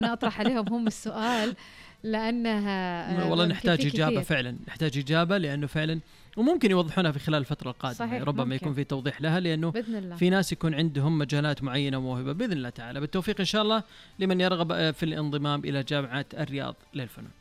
أطرح عليهم هم السؤال، لأنها والله نحتاج إجابة فعلا، نحتاج إجابة لأنه فعلا وممكن يوضحونها في خلال الفترة القادمة. صحيح، ربما ممكن يكون في توضيح لها، لأنه في ناس يكون عندهم مجالات معينة وموهبة. بإذن الله تعالى بالتوفيق إن شاء الله لمن يرغب في الانضمام إلى جامعة الرياض للفنون.